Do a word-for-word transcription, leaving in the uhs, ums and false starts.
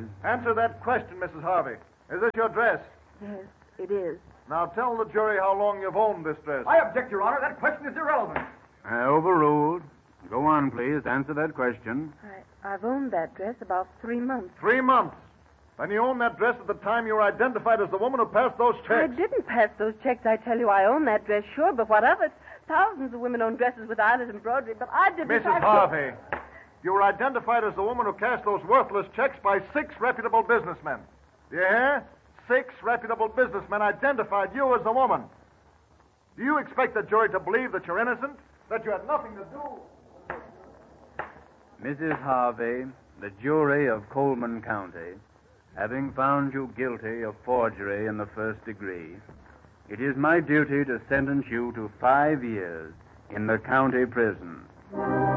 Answer that question, Missus Harvey. Is this your dress? Yes, it is. Now tell the jury how long you've owned this dress. I object, Your Honor. That question is irrelevant. Uh, overruled. Go on, please. Answer that question. I, I've owned that dress about three months. Three months. Then you owned that dress at the time you were identified as the woman who passed those checks. I didn't pass those checks, I tell you. I own that dress, sure, but what of it? Thousands of women own dresses with eyelet embroidery, but I didn't. Missus I... Harvey, you were identified as the woman who cashed those worthless checks by six reputable businessmen. Do you hear? Six reputable businessmen identified you as the woman. Do you expect the jury to believe that you're innocent? That you had nothing to do? Missus Harvey, the jury of Coleman County, having found you guilty of forgery in the first degree, it is my duty to sentence you to five years in the county prison.